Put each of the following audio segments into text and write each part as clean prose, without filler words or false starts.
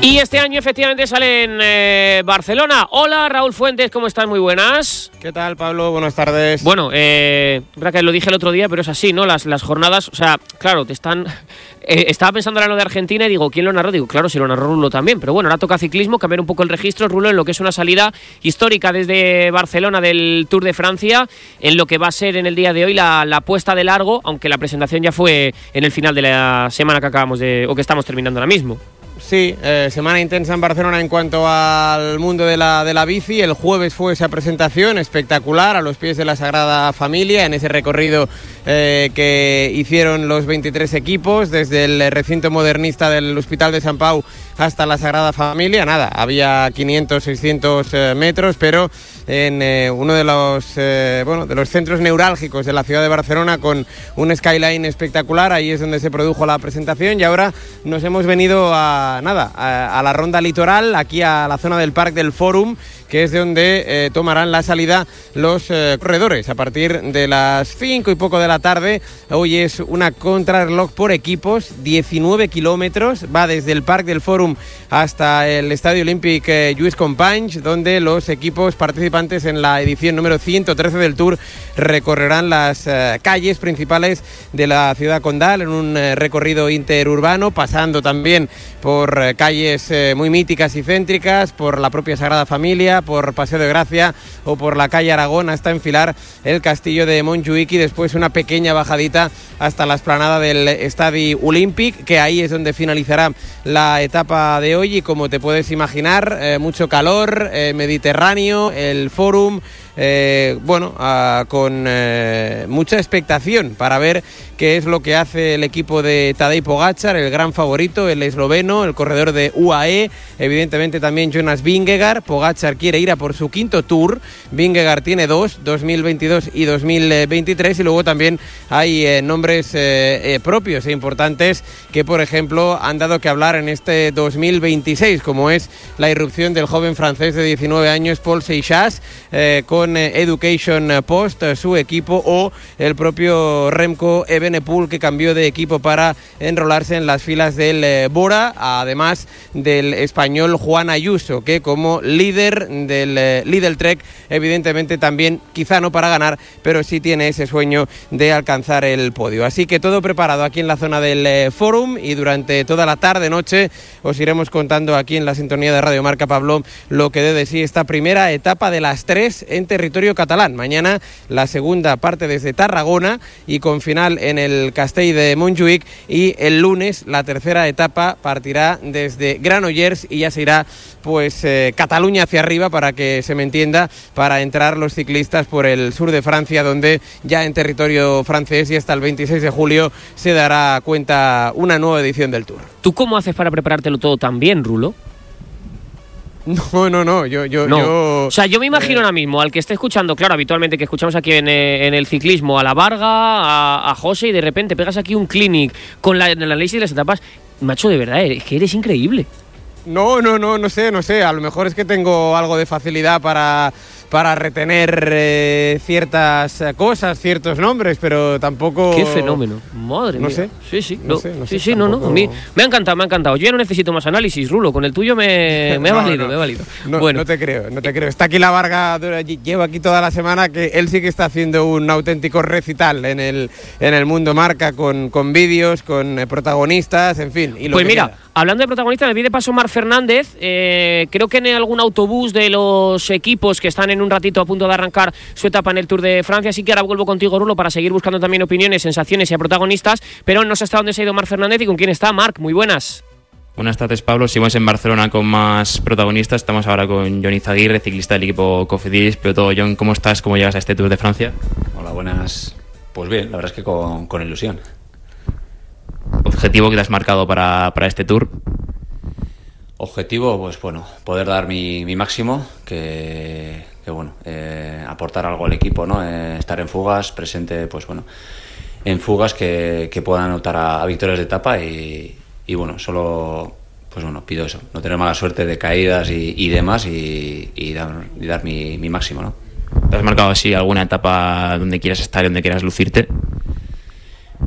Y este año efectivamente sale en Barcelona. Hola, Raúl Fuentes, ¿cómo estás? Muy buenas. ¿Qué tal, Pablo? Buenas tardes. Bueno, verdad que lo dije el otro día, pero es así, ¿no? Las jornadas, o sea, claro, te están... estaba pensando ahora en lo de Argentina y digo, ¿quién lo narró? Digo, claro, si lo narró Rulo también. Pero bueno, ahora toca ciclismo, cambiar un poco el registro, Rulo, en lo que es una salida histórica desde Barcelona del Tour de Francia, en lo que va a ser en el día de hoy la puesta de largo, aunque la presentación ya fue en el final de la semana que acabamos de... o que estamos terminando ahora mismo. Sí, semana intensa en Barcelona en cuanto al mundo de la bici. El jueves fue esa presentación espectacular a los pies de la Sagrada Familia, en ese recorrido que hicieron los 23 equipos, desde el recinto modernista del Hospital de Sant Pau hasta la Sagrada Familia. Nada, había 500, 600 metros, pero en uno de los centros neurálgicos de la ciudad de Barcelona, con un skyline espectacular. Ahí es donde se produjo la presentación, y ahora nos hemos venido a la ronda litoral, aquí a la zona del Parc del Fòrum, que es de donde tomarán la salida los corredores a partir de las 5 y poco de la tarde. Hoy es una contrarreloj por equipos, 19 kilómetros, va desde el Parc del Fòrum hasta el Estadio Olímpic Lluís Companys, donde los equipos participantes en la edición número 113 del Tour recorrerán las calles principales de la ciudad condal en un recorrido interurbano, pasando también por calles muy míticas y céntricas, por la propia Sagrada Familia, por Paseo de Gracia o por la calle Aragón, hasta enfilar el castillo de Montjuïc, y después una pequeña bajadita hasta la explanada del Estadi Olímpic, que ahí es donde finalizará la etapa de hoy. Y como te puedes imaginar, mucho calor, Mediterráneo, el Fòrum, con mucha expectación para ver qué es lo que hace el equipo de Tadej Pogačar, el gran favorito, el esloveno, el corredor de UAE, evidentemente también Jonas Vingegaard. Pogačar quiere ir a por su quinto Tour, Vingegaard tiene dos, 2022 y 2023, y luego también hay nombres propios e importantes que, por ejemplo, han dado que hablar en este 2026, como es la irrupción del joven francés de 19 años, Paul Seixas, con Education Post, su equipo, o el propio Remco Evenepoel, que cambió de equipo para enrolarse en las filas del Bora, además del español Juan Ayuso, que como líder del Lidl Trek, evidentemente también, quizá no para ganar, pero sí tiene ese sueño de alcanzar el podio. Así que todo preparado aquí en la zona del Fòrum, y durante toda la tarde-noche os iremos contando aquí en la sintonía de Radio Marca, Pablo, lo que dé de sí esta primera etapa de las 3 en territorio catalán. Mañana la segunda parte desde Tarragona y con final en el Castell de Montjuïc, y el lunes la tercera etapa partirá desde Granollers y ya se irá Cataluña hacia arriba, para que se me entienda, para entrar los ciclistas por el sur de Francia, donde ya en territorio francés y hasta el 26 de julio se dará cuenta una nueva edición del Tour. ¿Tú cómo haces para preparártelo todo tan bien, Rulo? No, yo... O sea, yo me imagino ahora mismo al que esté escuchando, claro, habitualmente que escuchamos aquí en el ciclismo, a la Varga, a José, y de repente pegas aquí un clinic con el análisis de las etapas. Macho, de verdad, es que eres increíble. No sé, a lo mejor es que tengo algo de facilidad para retener ciertas cosas, ciertos nombres, pero tampoco... ¡Qué fenómeno! Madre mía. Sé. Sí. No. A mí me ha encantado. Yo ya no necesito más análisis, Rulo. Con el tuyo me ha valido. No te creo. Está aquí la Varga, lleva aquí toda la semana, que él sí que está haciendo un auténtico recital en el mundo marca, con vídeos, con protagonistas, en fin. Y lo pues mira, queda. Hablando de protagonistas, me pide paso Marc Fernández. Creo que en algún autobús de los equipos que están en un ratito a punto de arrancar su etapa en el Tour de Francia. Así que ahora vuelvo contigo, Rulo, para seguir buscando también opiniones, sensaciones y a protagonistas. Pero no sé hasta dónde se ha ido Marc Fernández y con quién está. Marc, muy buenas. Buenas tardes, Pablo. Seguimos en Barcelona con más protagonistas. Estamos ahora con Jon Izaguirre, ciclista del equipo Cofidis. Pero todo, Jon, ¿cómo estás? ¿Cómo llegas a este Tour de Francia? Hola, buenas. Pues bien, la verdad es que con ilusión. ¿Objetivo que te has marcado para este Tour? Objetivo, pues bueno, poder dar mi máximo, que aportar algo al equipo, ¿no? Estar en fugas, presente, pues bueno, en fugas que puedan anotar a victorias de etapa y bueno, solo, pues bueno, pido eso, no tener mala suerte de caídas y demás y dar mi máximo, ¿no? ¿Te has marcado así alguna etapa donde quieras estar y donde quieras lucirte?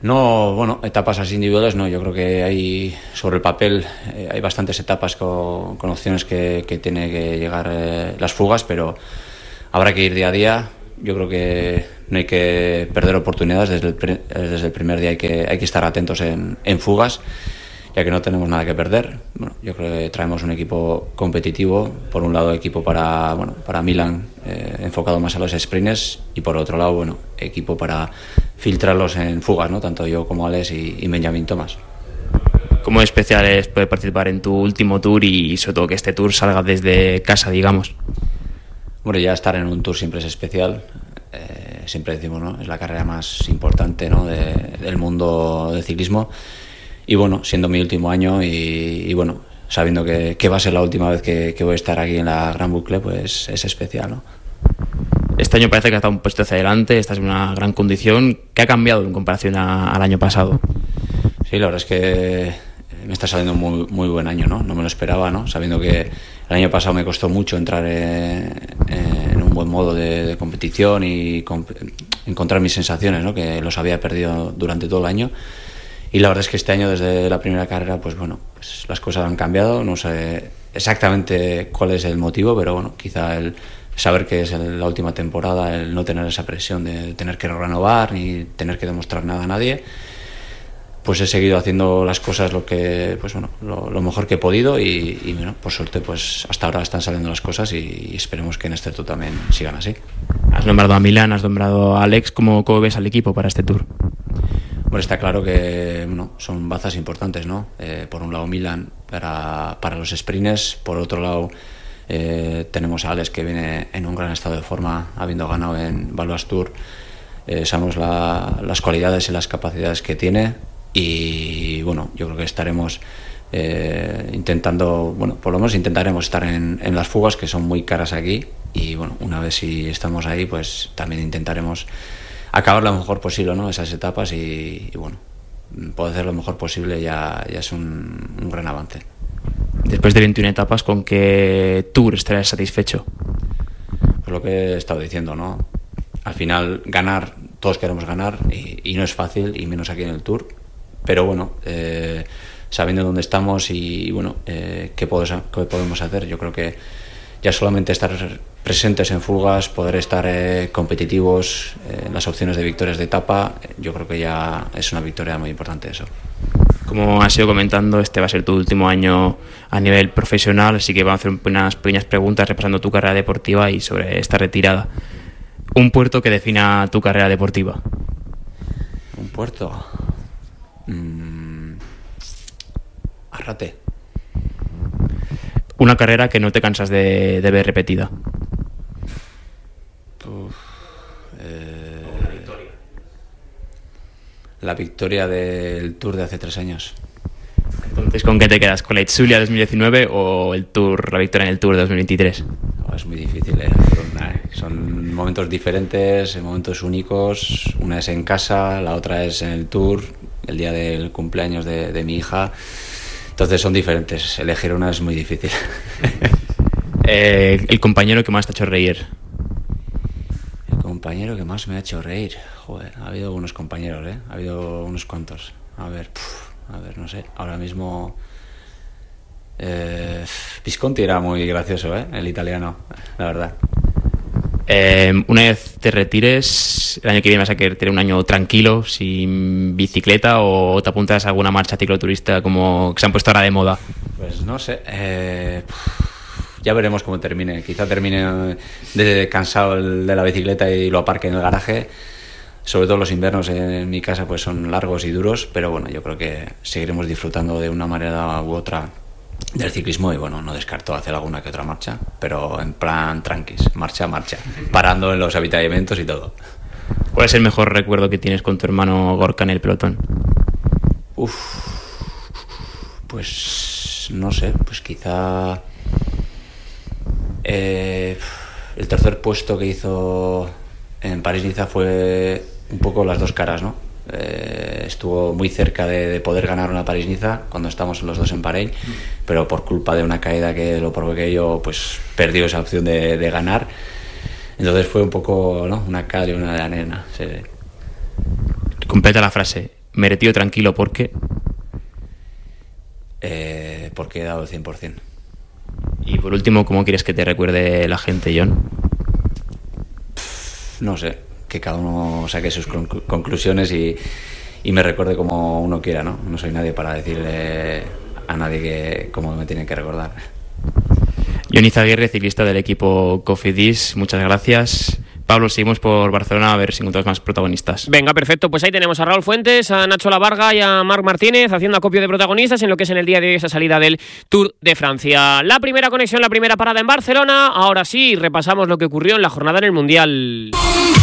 No, bueno, etapas así individuales no, yo creo que hay sobre el papel hay bastantes etapas con opciones que tiene que llegar las fugas, pero habrá que ir día a día. Yo creo que no hay que perder oportunidades, desde el primer día hay que estar atentos en fugas, ya que no tenemos nada que perder. Bueno, yo creo que traemos un equipo competitivo, por un lado equipo para Milan, enfocado más a los sprints, y por otro lado, bueno, equipo para filtrarlos en fugas, ¿no? Tanto yo como Alex y Benjamin Thomas. ¿Cómo especial es poder participar en tu último tour y sobre todo que este tour salga desde casa, digamos? Bueno, ya estar en un tour siempre es especial. Siempre decimos, ¿no? Es la carrera más importante, ¿no? del mundo del ciclismo. Y bueno, siendo mi último año y bueno, sabiendo que va a ser la última vez que voy a estar aquí en la Gran Boucle, pues es especial, ¿no? Este año parece que has dado un puesto hacia adelante, estás en una gran condición. ¿Qué ha cambiado en comparación al año pasado? Sí, la verdad es que me está saliendo muy, muy buen año, ¿no? No me lo esperaba, ¿no? Sabiendo que el año pasado me costó mucho entrar en un buen modo de competición y encontrar mis sensaciones, ¿no? Que los había perdido durante todo el año. Y la verdad es que este año, desde la primera carrera, pues bueno, pues las cosas han cambiado. No sé exactamente cuál es el motivo, pero bueno, quizá el saber que es la última temporada, el no tener esa presión de tener que renovar ni tener que demostrar nada a nadie, pues he seguido haciendo las cosas lo mejor que he podido y bueno, por suerte pues hasta ahora están saliendo las cosas y esperemos que en este tour también sigan así. Has nombrado a Milan, has nombrado a Alex. ¿Cómo ves al equipo para este tour? Bueno, está claro que son bazas importantes, ¿no? Por un lado Milan para los sprints, por otro lado tenemos a Alex, que viene en un gran estado de forma, habiendo ganado en Valvas Tour. Sabemos las cualidades y las capacidades que tiene y bueno, yo creo que estaremos intentando, bueno, por lo menos intentaremos estar en las fugas, que son muy caras aquí, y bueno, una vez si estamos ahí, pues también intentaremos acabar lo mejor posible, ¿no? Esas etapas y bueno, poder hacer lo mejor posible ya es un gran avance. Después de 21 etapas, ¿con qué tour estarás satisfecho? Pues lo que he estado diciendo, ¿no? Al final, ganar, todos queremos ganar y no es fácil, y menos aquí en el Tour. Pero bueno, sabiendo dónde estamos y bueno, qué podemos hacer, yo creo que ya solamente estar presentes en fugas, poder estar competitivos en las opciones de victorias de etapa, yo creo que ya es una victoria muy importante eso. Como has ido comentando, este va a ser tu último año a nivel profesional, así que vamos a hacer unas pequeñas preguntas repasando tu carrera deportiva y sobre esta retirada. Un puerto que defina tu carrera deportiva. Un puerto. Arrate. Una carrera que no te cansas de ver repetida. La victoria del Tour de hace 3 años. Entonces, ¿con qué te quedas? ¿Con la Itzulia 2019 o la victoria en el Tour de 2023? Es muy difícil, son momentos diferentes, momentos únicos. Una es en casa, la otra es en el Tour, el día del cumpleaños de mi hija. Entonces son diferentes, elegir una es muy difícil. El compañero que más te ha hecho reír. El compañero que más me ha hecho reír. Joder, ha habido algunos compañeros, ha habido unos cuantos. A ver, no sé, ahora mismo Visconti era muy gracioso, el italiano, la verdad. Una vez te retires, el año que viene vas a querer tener un año tranquilo, sin bicicleta, o te apuntas a alguna marcha cicloturista como que se han puesto ahora de moda. Pues no sé, ya veremos cómo termine. Quizá termine cansado de la bicicleta y lo aparque en el garaje. Sobre todo los inviernos en mi casa pues son largos y duros, pero bueno, yo creo que seguiremos disfrutando de una manera u otra del ciclismo y bueno, no descarto hacer alguna que otra marcha, pero en plan tranquis, marcha, parando en los avituallamientos y todo. ¿Cuál es el mejor recuerdo que tienes con tu hermano Gorka en el pelotón? Pues no sé, pues quizá el tercer puesto que hizo en París-Niza fue un poco las dos caras, ¿no? Estuvo muy cerca de poder ganar una París-Niza cuando estamos los dos en Bahrein, pero por culpa de una caída que lo provoqué yo, pues perdió esa opción de ganar. Entonces fue un poco, ¿no? Una cal y una arena. Sí. Completa la frase. me retiro tranquilo porque he dado el 100%. Y por último, ¿cómo quieres que te recuerde la gente, Jon? No sé, que cada uno saque sus conclusiones y me recuerde como uno quiera, ¿no? No soy nadie para decirle a nadie cómo me tienen que recordar. Jon Izaguirre, ciclista del equipo Cofidis, muchas gracias. Pablo, seguimos por Barcelona a ver si encontramos más protagonistas. Venga, perfecto. Pues ahí tenemos a Raúl Fuentes, a Nacho Lavarga y a Marc Martínez haciendo acopio de protagonistas en lo que es en el día de hoy esa salida del Tour de Francia. La primera conexión, la primera parada en Barcelona. Ahora sí, repasamos lo que ocurrió en la jornada en el Mundial.